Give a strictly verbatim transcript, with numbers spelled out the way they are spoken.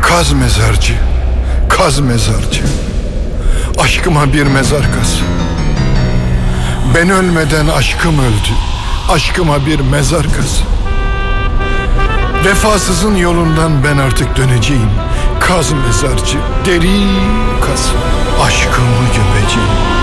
Kaz mezarcı, kaz mezarcı, aşkıma bir mezar kaz. Ben ölmeden aşkım öldü, aşkıma bir mezar kaz. Vefasızın yolundan ben artık döneceğim. Kaz mezarcı, derin kaz, aşkımı gömeceğim.